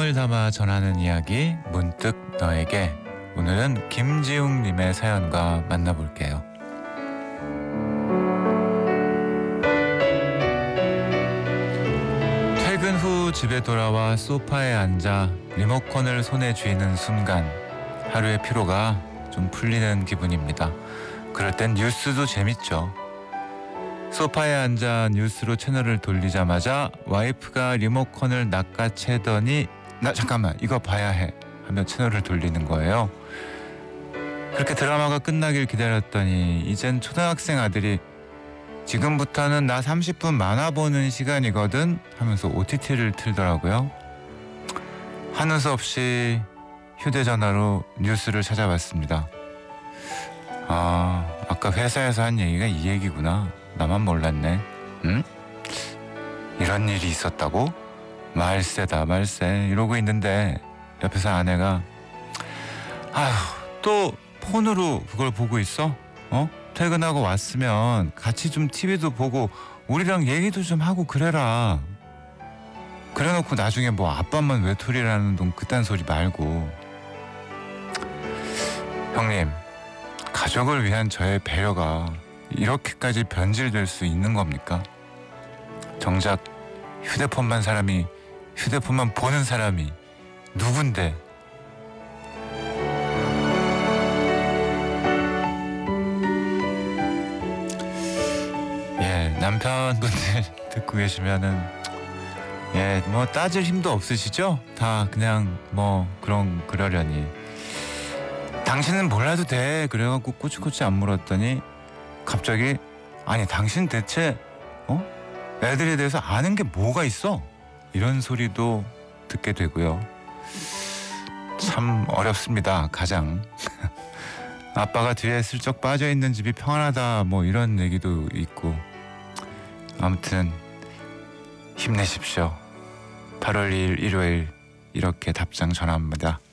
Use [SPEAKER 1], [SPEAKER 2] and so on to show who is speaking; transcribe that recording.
[SPEAKER 1] 마음을 담아 전하는 이야기 문득 너에게. 오늘은 김지웅님의 사연과 만나볼게요. 퇴근 후 집에 돌아와 소파에 앉아 리모컨을 손에 쥐는 순간 하루의 피로가 좀 풀리는 기분입니다. 그럴 땐 뉴스도 재밌죠. 소파에 앉아 뉴스로 채널을 돌리자마자 와이프가 리모컨을 낚아채더니 나 잠깐만 이거 봐야 해 하며 채널을 돌리는 거예요. 그렇게 드라마가 끝나길 기다렸더니 이젠 초등학생 아들이 지금부터는 나 30분 만화 보는 시간이거든 하면서 OTT를 틀더라고요. 하는 수 없이 휴대전화로 뉴스를 찾아봤습니다. 아까 회사에서 한 얘기가 이 얘기구나. 나만 몰랐네. 응? 이런 일이 있었다고? 말세다 말세 이러고 있는데 옆에서 아내가 또 폰으로 그걸 보고 있어? 퇴근하고 왔으면 같이 좀 TV도 보고 우리랑 얘기도 좀 하고 그래라. 그래놓고 나중에 뭐 아빠만 외톨이라는 동 그딴 소리 말고. 형님, 가족을 위한 저의 배려가 이렇게까지 변질될 수 있는 겁니까? 정작 휴대폰만 보는 사람이 누군데? 남편분들 듣고 계시면은 뭐 따질 힘도 없으시죠? 다 그냥 뭐 그러려니. 당신은 몰라도 돼 그래갖고 꼬치꼬치 안 물었더니 갑자기 아니 당신 대체 애들에 대해서 아는 게 뭐가 있어? 이런 소리도 듣게 되고요. 참 어렵습니다. 가장 아빠가 뒤에 슬쩍 빠져있는 집이 평안하다 뭐 이런 얘기도 있고. 아무튼 힘내십시오. 8월 2일 일요일 이렇게 답장 전합니다.